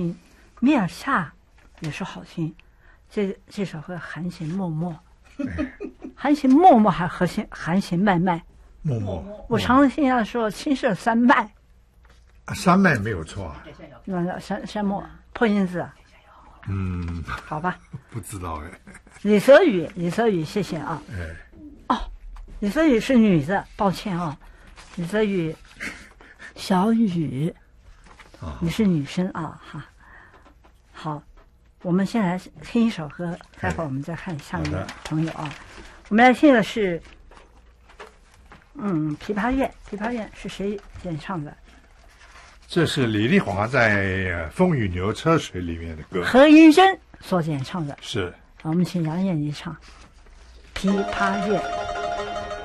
听，米尔夏也是好听。这首歌含情脉脉，含情脉脉还含情脉脉。 默默， 我常听他说青色山脉， 山脉没有错啊。 山脉破音字啊。好吧。 不知道哎。 李泽宇，谢谢啊。 哎。 李泽宇是女的，抱歉啊。李泽宇，小雨，你是女生啊哈。好，我们先来听一首歌，待会儿我们再看下面的朋友啊。我们来听的是。琵琶院是谁演唱的？ 这是李丽华在《风雨牛车水》里面的歌， 何英珍所演唱的。 是。 我们请杨燕妮唱《琵琶院》。